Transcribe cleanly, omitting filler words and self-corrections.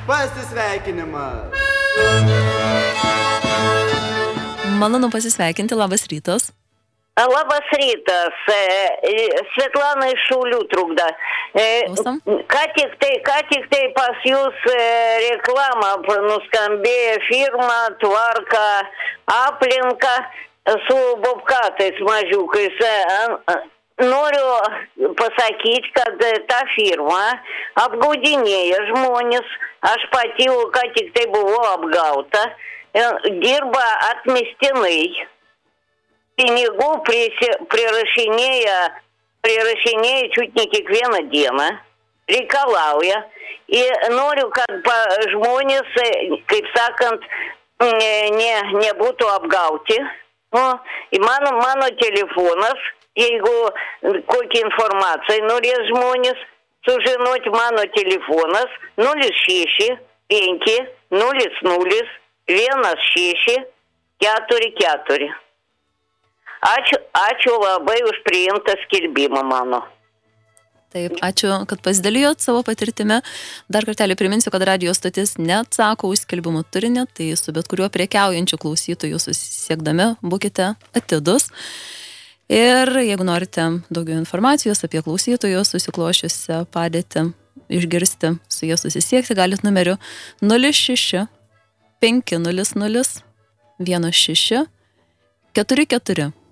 Pasisveikinimas. Malonu pasisveikinti, labas rytas. Labas rytas, Svetlana iš Šaulių trukda. Ką tik tai pas jūs reklama nuskambėjo firma Tvarka aplinka su bobkatais mažiukais. Noriu pasakyti, kad ta firma apgaudinėja žmonės. Aš pati, ką tik tai buvau apgauta, dirba atmestinai. Pinigų prirašinėja čiut ne kiekvieną dieną, reikalauja. Ir noriu, kad žmonės, kaip sakant, nebūtų apgauti. Mano telefonas, jeigu kokią informaciją norės žmonės sužinoti, mano telefonas 06 5 00 16 44. Ačiū labai už priimtą skelbimą mano. Taip, ačiū, kad pasidalijot savo patirtimi. Dar kartelį priminsiu, kad radijo stotis neatsako už skelbimų turinį, tai su bet kuriuo prekiaujančiu klausytoju susisiekdami būkite atidus. Ir jeigu norite daugiau informacijos apie klausytojus, susiklošiusią padėtį, išgirsti, su jie susisiekti, galit numeriu 06 500 16 44.